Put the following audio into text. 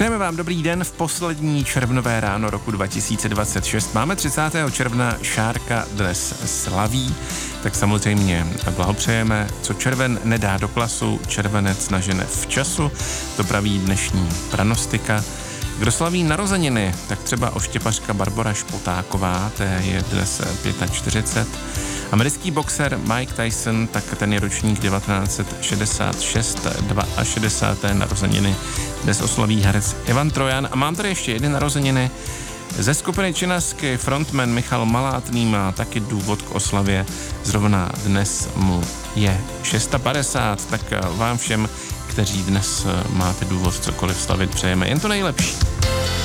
Přejeme vám dobrý den v poslední červnové ráno roku 2026. Máme 30. června, Šárka dnes slaví, tak samozřejmě blahopřejeme. Co červen nedá do klasu, červenec nažene v času, to praví dnešní pranostika. Kdo slaví narozeniny, tak třeba oštěpařka Barbora Špotáková, té je dnes 45. Americký boxer Mike Tyson, tak ten je ročník 1966, 62. narozeniny. Dnes oslaví herec Ivan Trojan. A mám tady ještě jedny narozeniny. Ze skupiny Činasky frontman Michal Malátný má taky důvod k oslavě. Zrovna dnes mu je 650, tak vám všem, kteří dnes máte důvod cokoliv slavit, přejeme jen to nejlepší.